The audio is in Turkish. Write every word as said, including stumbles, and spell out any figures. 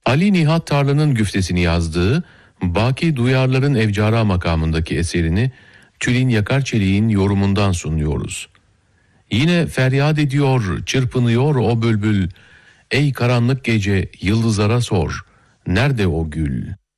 Ali Nihat Tarlı'nın güftesini yazdığı Baki Duyarlar'ın Evcara makamındaki eserini Tülin Yakarçelik'in yorumundan sunuyoruz. Yine feryat ediyor, çırpınıyor o bülbül. Ey karanlık gece, yıldızlara sor, nerede o gül?